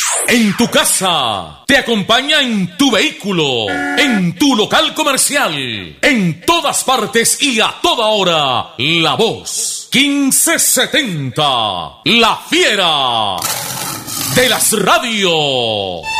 En tu casa, te acompaña en tu vehículo, en tu local comercial, en todas partes y a toda hora. La Voz 1570, la fiera de las radios.